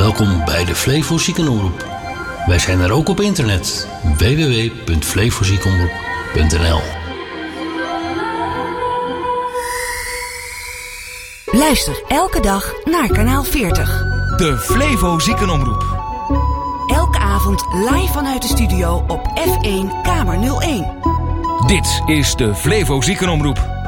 Welkom bij de Flevo Ziekenomroep. Wij zijn er ook op internet. www.flevoziekenomroep.nl. Luister elke dag naar kanaal 40. De Flevo Ziekenomroep. Elke avond live vanuit de studio op F1 Kamer 01. Dit is de Flevo Ziekenomroep.